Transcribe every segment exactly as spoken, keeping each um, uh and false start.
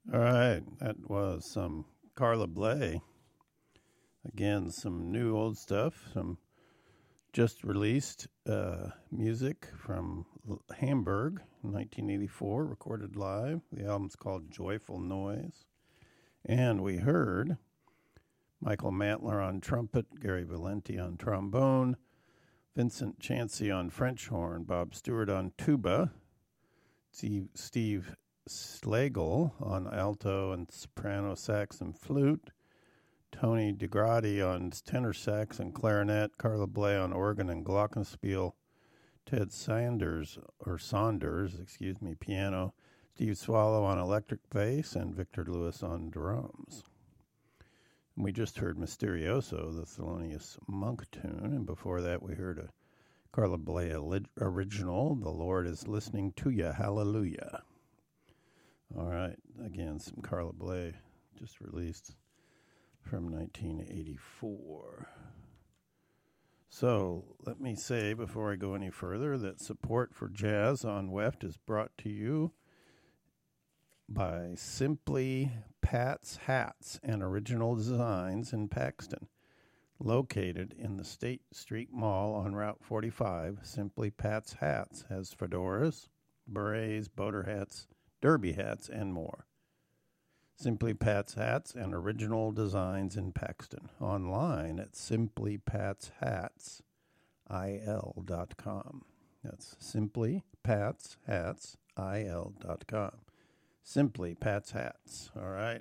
All right, that was some Carla Bley. Again, some new old stuff, some just released uh, music from Hamburg in nineteen eighty-four, recorded live. The album's called Joyful Noise. And we heard Michael Mantler on trumpet, Gary Valenti on trombone, Vincent Chansey on French horn, Bob Stewart on tuba, Steve, Steve Slagle on alto and soprano sax and flute, Tony DeGradi on tenor sax and clarinet, Carla Bley on organ and glockenspiel, Ted Sanders, or Saunders, excuse me, piano, Steve Swallow on electric bass, and Victor Lewis on drums. And we just heard Mysterioso, the Thelonious Monk tune, and before that we heard a Carla Bley original, The Lord is Listening to Ya, Hallelujah. All right, again, some Carla Bley, just released from nineteen eighty-four. So let me say before I go any further that support for Jazz on W E F T is brought to you by Simply Pat's Hats and Original Designs in Paxton. Located in the State Street Mall on Route forty-five, Simply Pat's Hats has fedoras, berets, boater hats, derby hats, and more. Simply Pat's Hats and Original Designs in Paxton. Online at simply pats hats I L dot com. That's Simply Pat's Hats I L dot com. Simply Pat's Hats. All right.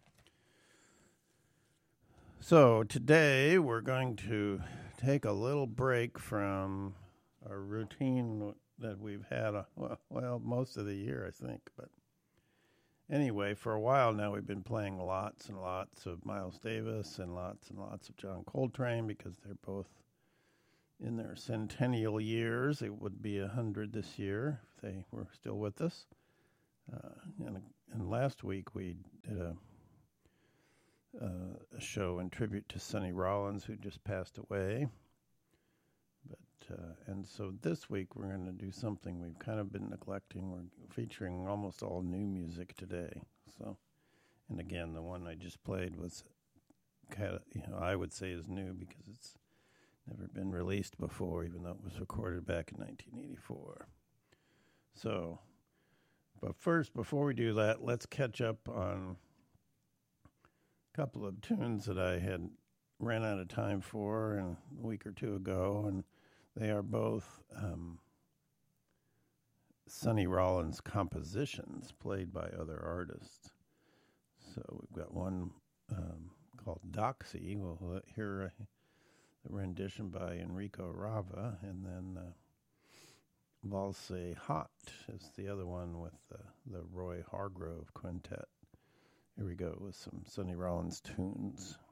So today we're going to take a little break from our routine that we've had, a, well, most of the year, I think. But anyway, for a while now we've been playing lots and lots of Miles Davis and lots and lots of John Coltrane because they're both in their centennial years. It would be a hundred this year if they were still with us. Uh, and, and last week we did a Uh, a show in tribute to Sonny Rollins, who just passed away. But uh, and so this week we're going to do something we've kind of been neglecting. We're featuring almost all new music today. So, and again, the one I just played was kind of, you know, I would say is new because it's never been released before, even though it was recorded back in nineteen eighty-four. So, but first, before we do that, let's catch up on couple of tunes that I had ran out of time for and a week or two ago, and they are both um, Sonny Rollins compositions played by other artists. So we've got one um, called Doxy. We'll hear a, a rendition by Enrico Rava, and then uh, Valse Hot is the other one with uh, the Roy Hargrove Quintet. Here we go with some Sonny Rollins tunes.